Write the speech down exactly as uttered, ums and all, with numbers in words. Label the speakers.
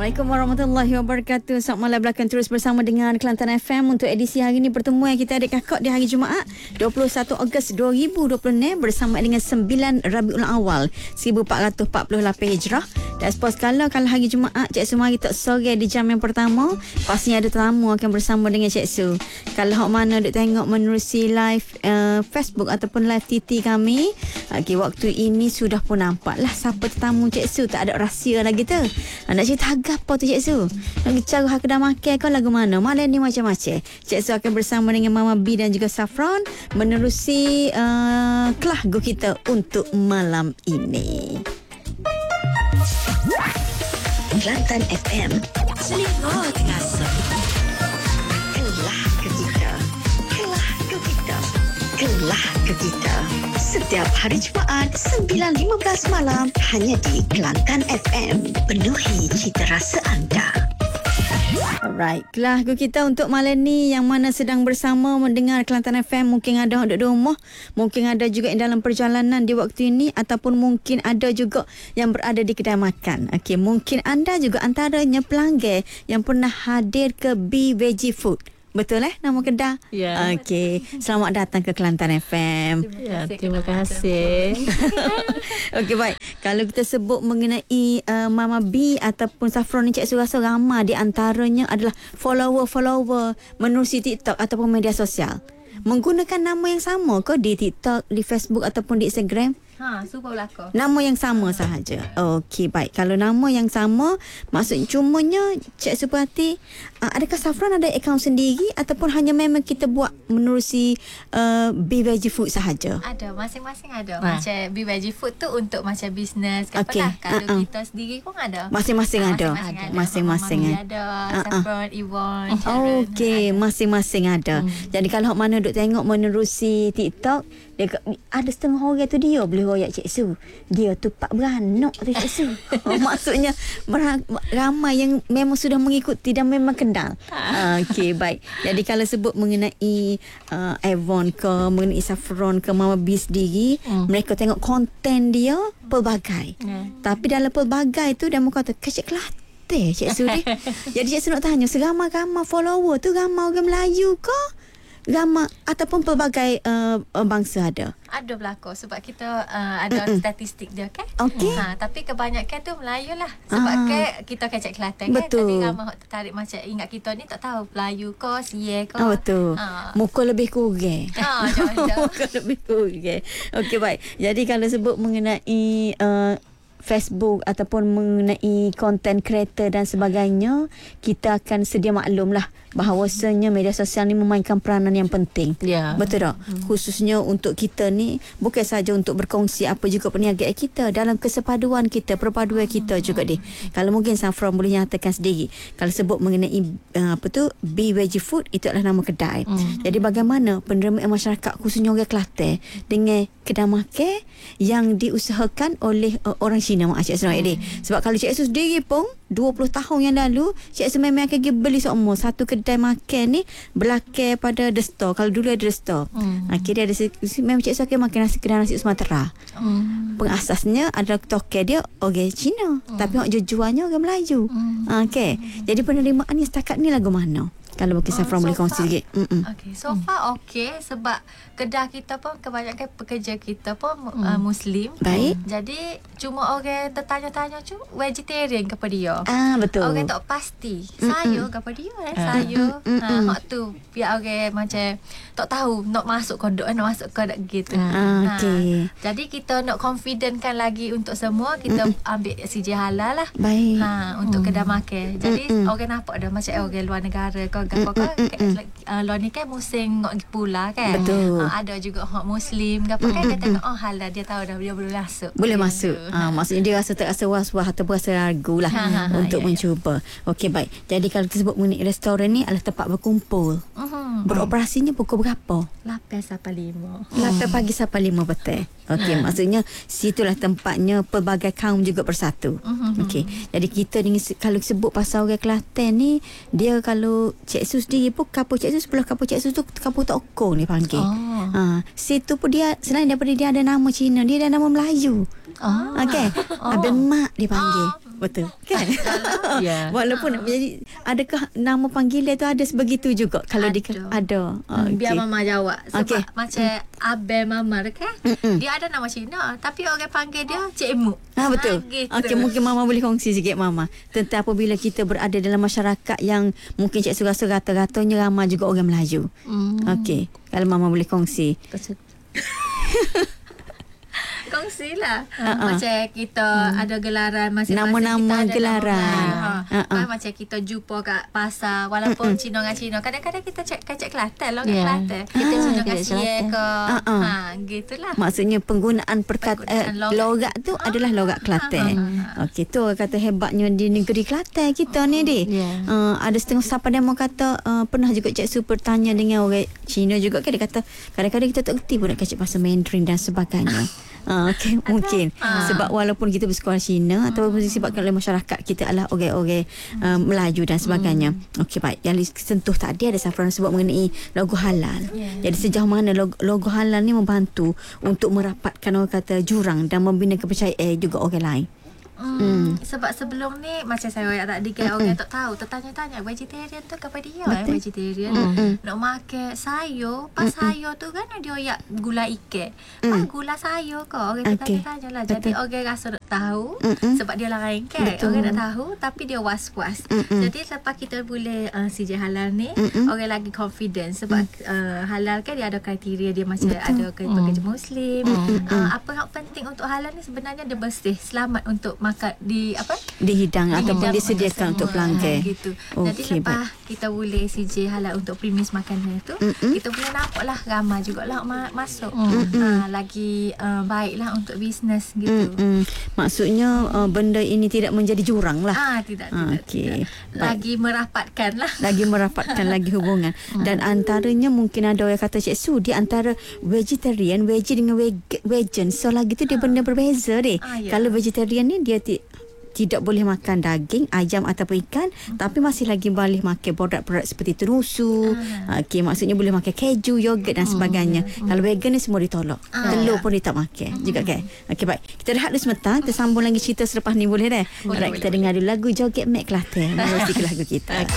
Speaker 1: Assalamualaikum warahmatullahi wabarakatuh. Selamat malam belakang terus bersama dengan Kelantan F M untuk edisi hari ini, pertemuan kita adik kakak di hari Jumaat dua puluh satu Ogos dua ribu dua puluh enam bersama dengan sembilan Rabiul Awal seribu empat ratus empat puluh lapan Hijrah. Dan suppose kalau kalau hari Jumaat Cik Su mari tak sore di jam yang pertama, pastinya ada tetamu akan bersama dengan Cik Su. Kalau hok mana duk tengok menerusi live uh, Facebook ataupun live T T kami, okay, waktu ini sudah pun nampak lah siapa tetamu Cik Su. Tak ada rahsia lagi tu. Nak cerita agak apa tu Cik Su? Nak bicara hak kedai makan kau lagu mana? Malam ni macam-macam. Cik Su akan bersama dengan Mama B dan juga Saffron menerusi uh, lagu kita untuk malam ini.
Speaker 2: Kelantan F M Selingkuh terasa. Kelah ke kita, kelah ke kita, kelah ke kita. Setiap hari Jumaat sembilan lima belas malam hanya di Kelantan F M. Penuhi cita rasa anda.
Speaker 1: Alright, lagu kita untuk malam ni yang mana sedang bersama mendengar Kelantan F M, mungkin ada yang duduk di rumah, mungkin ada juga yang dalam perjalanan di waktu ini, ataupun mungkin ada juga yang berada di kedai makan. Okey, mungkin anda juga antaranya pelanggan yang pernah hadir ke B Veggie Food. Betul eh nama kedai?
Speaker 3: Ya.
Speaker 1: Okey, selamat datang ke Kelantan F M.
Speaker 3: Ya, terima kasih.
Speaker 1: Okey, baik. Kalau kita sebut mengenai uh, Mama B ataupun Saffron ni, Cik Su rasa ramai di antaranya adalah follower-follower menerusi TikTok ataupun media sosial. Menggunakan nama yang sama ke di TikTok, di Facebook ataupun di Instagram?
Speaker 3: Ha, super belakang.
Speaker 1: Nama yang sama sahaja. Okey, baik. Kalau nama yang sama, maksud cumanya Cik Su perhati, uh, adakah Saffron ada akaun sendiri ataupun hanya memang kita buat menerusi uh, B Veggie Food sahaja?
Speaker 4: Ada, masing-masing ada.
Speaker 1: Ha.
Speaker 4: Macam B Veggie Food tu untuk macam bisnes ke
Speaker 1: Okey.
Speaker 4: apa lah. Kalau
Speaker 1: Uh-uh.
Speaker 4: kita sendiri pun ada.
Speaker 1: Masing-masing
Speaker 4: Ha,
Speaker 1: ada.
Speaker 4: Masing-masing ada.
Speaker 1: Masing-masing
Speaker 4: Mama
Speaker 1: ada.
Speaker 4: ada.
Speaker 1: Uh-uh.
Speaker 4: Saffron, Yvonne, Sharon.
Speaker 1: Okey, masing-masing ada. Hmm. Jadi kalau hok mana duk tengok menerusi TikTok, dia ada setengah orang tu dia boleh royak Cik Su. Dia tu pak beranak tu Cik Su. Oh, maksudnya ramai yang memang sudah mengikuti dan memang kenal. Uh, Okey, baik. Jadi kalau sebut mengenai uh, Avon ke, mengenai Saffron ke, Mama B sendiri, hmm. mereka tengok konten dia pelbagai. Hmm. Tapi dalam pelbagai tu dia muka kata kecik Kelantan Cik Su ni. Jadi Cik Su nak tanya, seramai-ramai follower tu ramai orang Melayu ke? Ramai ataupun pelbagai uh, bangsa ada?
Speaker 4: Ada berlaku sebab kita uh, ada
Speaker 1: Mm-mm.
Speaker 4: statistik dia kan.
Speaker 1: Okey.
Speaker 4: Ha, tapi kebanyakan tu Melayu lah. Sebab
Speaker 1: Ah.
Speaker 4: kan kita kecek Kelantan kan.
Speaker 1: Betul.
Speaker 4: Tapi ramai orang tertarik macam ingat kita ni tak tahu Melayu ke, Sia ke.
Speaker 1: Oh, betul.
Speaker 4: Ha.
Speaker 1: Muka lebih kurang.
Speaker 4: Ha, jauh-jauh.
Speaker 1: Muka lebih kurang. Okey, baik. Jadi kalau sebut mengenai uh, Facebook ataupun mengenai konten kreator dan sebagainya, kita akan sedia maklum lah bahawasanya media sosial ni memainkan peranan yang penting.
Speaker 3: Ya.
Speaker 1: Betul tak? Hmm. Khususnya untuk kita ni, bukan saja untuk berkongsi apa juga perniagaan kita, dalam kesepaduan kita, perpaduan kita juga deh. Kalau mungkin Saffron boleh nyatakan sendiri, kalau sebut mengenai uh, apa tu B Veggie Food, itu adalah nama kedai. Hmm. Jadi bagaimana penerimaan masyarakat khususnya orang Kelantan dengan kedai makan yang diusahakan oleh uh, orang Cina, mak Cik Su nak hmm. Sebab kalau Cik Su sendiri pun dua puluh tahun yang lalu Cik Su memang akan pergi beli semua satu kedai makan ni belakang pada The Store. Kalau dulu ada The Store, hmm. akhirnya ada memang Cik Su akan makan nasi kedai nasi Sumatera. hmm. Pengasasnya adalah toke dia orang Cina, hmm. tapi orang jujuannya orang Melayu. hmm. Okey, jadi penerimaan ni setakat ni lagu mana? Kalau mungkin Saffron
Speaker 4: so
Speaker 1: boleh kongsi sikit.
Speaker 4: Okay, so far okey sebab kedai kita pun kebanyakan pekerja kita pun uh, Muslim.
Speaker 1: Baik.
Speaker 4: Jadi cuma orang tertanya-tanya tu vegetarian kepada dia.
Speaker 1: Ah, betul.
Speaker 4: Orang tak pasti. Saya kepada dia eh, saya. Ha, hak tu biar orang macam tak tahu nak masuk kodok nak masuk kodok gitu.
Speaker 1: Ah, okey.
Speaker 4: Ha, jadi kita nak confidentkan lagi untuk semua, kita Mm-mm. ambil S J halal lah.
Speaker 1: Baik.
Speaker 4: Ha, untuk kedai makan. Jadi
Speaker 1: Mm-mm.
Speaker 4: orang nampak dah macam orang luar negara ke apa kan. Uh, luar ni kan musim ngok pula kan.
Speaker 1: Betul.
Speaker 4: Uh, ada juga hak Muslim ke apa kan, dia tengok oh halal, dia tahu dah dia boleh masuk.
Speaker 1: Boleh
Speaker 4: okay,
Speaker 1: masuk.
Speaker 4: gitu.
Speaker 1: Ha, maksudnya dia rasa tak rasa was-was atau rasa ragu lah
Speaker 4: Ha, ha, ha,
Speaker 1: untuk
Speaker 4: ya,
Speaker 1: mencuba. Okey, baik. Jadi kalau kita sebut mengenai restoran ni adalah tempat berkumpul.
Speaker 4: Uh-huh.
Speaker 1: Beroperasinya pukul berapa?
Speaker 4: lapan sampai lima.
Speaker 1: lapan pagi sampai lima petang. Okey, maksudnya situlah tempatnya pelbagai kaum juga bersatu.
Speaker 4: Uh-huh.
Speaker 1: Okey. Jadi kita ni kalau sebut pasal orang Kelantan ni, dia kalau Cik Su sendiri pun kapur Cik Su sebelah kapur Cik Su tu kapur Tokong ni panggil.
Speaker 4: Oh.
Speaker 1: Ha, situ pun dia selain daripada dia ada nama Cina, dia ada nama Melayu.
Speaker 4: Oh.
Speaker 1: Okey.
Speaker 4: Oh.
Speaker 1: Abang Mak dipanggil.
Speaker 4: Oh.
Speaker 1: Betul kan?
Speaker 3: Ya.
Speaker 1: Walaupun jadi adakah nama panggilan tu ada sebegitu juga kalau
Speaker 4: Ada.
Speaker 1: di ada.
Speaker 4: Hmm, Biar
Speaker 1: Okey.
Speaker 4: mama jawab. Sebab
Speaker 1: Okey.
Speaker 4: macam Abel Mama tu kan,
Speaker 1: Mm-mm.
Speaker 4: dia ada nama Cina, tapi orang panggil dia Cik Emu.
Speaker 1: Ah betul.
Speaker 4: gitu.
Speaker 1: Okey, mungkin mama boleh kongsi sikit mama tentang apabila kita berada dalam masyarakat yang mungkin Cik Su rasa rata-ratanya ramai juga orang Melayu.
Speaker 3: Hmm.
Speaker 1: Okey, kalau mama boleh kongsi.
Speaker 4: Kongsi lah.
Speaker 1: Uh-uh.
Speaker 4: Macam kita ada gelaran masing-masing.
Speaker 1: Nama-nama
Speaker 4: kita ada
Speaker 1: gelaran.
Speaker 4: nama. Ha.
Speaker 1: Uh-uh.
Speaker 4: Kan macam kita jumpa kat pasar. Walaupun Cina dengan Cina. Kadang-kadang kita cek kacak Kelantan lah. Orang
Speaker 3: Ya.
Speaker 4: Kelantan. Kita
Speaker 3: Ah,
Speaker 4: Cina
Speaker 3: kita
Speaker 4: dengan Cie
Speaker 3: Kelantan.
Speaker 4: ke.
Speaker 1: Uh-uh.
Speaker 4: Ha, gitulah.
Speaker 1: Maksudnya penggunaan perkataan
Speaker 4: Penggunaan
Speaker 1: eh,
Speaker 4: logat.
Speaker 1: logat tu adalah logat Kelantan.
Speaker 4: Ha,
Speaker 1: Okey, tu orang kata hebatnya di negeri Kelantan kita ni deh.
Speaker 3: Ya.
Speaker 1: Uh, ada setengah siapa demo kata uh, pernah juga Cik Su bertanya dengan orang Cina juga kan, dia kata kadang-kadang kita tak kerti pun nak kacik bahasa Mandarin dan sebagainya. Uh, okay, mungkin
Speaker 4: Ah.
Speaker 1: sebab walaupun kita bersekolah Cina ataupun disebabkan oleh masyarakat kita adalah orang-orang uh, Melayu dan sebagainya. Okey, baik. Yang sentuh tadi ada Safran sebut mengenai logo halal.
Speaker 4: Yeah.
Speaker 1: Jadi sejauh mana logo, logo halal ni membantu untuk merapatkan orang kata jurang dan membina kepercayaan juga orang lain.
Speaker 4: Hmm. Sebab sebelum ni macam saya ayat tadi kan, orang tak tahu, tertanya-tanya vegetarian tu kepada dia eh, vegetarian nak makan sayur, pas sayur tu kan dia oyak gula ikan. Pas gula sayur ke orang
Speaker 1: Okey.
Speaker 4: tanya-tanya lah. Jadi
Speaker 1: Betul.
Speaker 4: orang rasa tak tahu
Speaker 1: Mm-mm.
Speaker 4: sebab dia lain kan.
Speaker 1: Betul.
Speaker 4: Orang tak tahu tapi dia was-was.
Speaker 1: Mm-mm.
Speaker 4: Jadi lepas kita boleh uh, C J halal ni,
Speaker 1: Mm-mm.
Speaker 4: orang lagi confident sebab uh, halal kan dia ada kriteria, dia macam ada pekerja muslim. Uh, apa yang penting untuk halal ni sebenarnya dia bersih, selamat untuk makan di apa
Speaker 1: Dihidang ataupun
Speaker 4: Dihidang
Speaker 1: disediakan untuk
Speaker 4: semua.
Speaker 1: pelanggan.
Speaker 4: Ha, gitu. Jadi
Speaker 1: Okey,
Speaker 4: lepas kita boleh C J halal untuk premis makanan tu,
Speaker 1: Mm-mm.
Speaker 4: kita boleh nampak lah ramai jugalah ma- masuk. Ha, lagi uh, baiklah untuk bisnes gitu.
Speaker 1: Mm-mm. Maksudnya uh, benda ini tidak menjadi jurang lah.
Speaker 4: Ah, tidak,
Speaker 1: Ah,
Speaker 4: tidak,
Speaker 1: okey.
Speaker 4: tidak. Lagi merapatkan lah.
Speaker 1: Lagi merapatkan lagi hubungan. Dan antaranya mungkin ada orang kata Cik Su, dia antara vegetarian, veggie dengan veg- vegan. So lagi tu dia benda berbeza deh.
Speaker 4: Ah, ya.
Speaker 1: Kalau vegetarian ni dia ti- tidak boleh makan daging, ayam ataupun ikan, hmm. tapi masih lagi boleh makan produk-produk seperti terusu. Ah. Okey, maksudnya boleh makan keju, yogurt dan sebagainya. Hmm. Kalau vegan ni semua ditolak.
Speaker 4: Ah,
Speaker 1: Telur
Speaker 4: ya.
Speaker 1: pun dia tak makan hmm. juga kan. Okey, baik. Kita rehat dulu sebentar, kita sambung lagi cerita selepas ni boleh dah.
Speaker 4: Boleh,
Speaker 1: Alright,
Speaker 4: boleh,
Speaker 1: kita dengar dulu lagu Joget Mac Kelantan. Mesti ke lagu kita.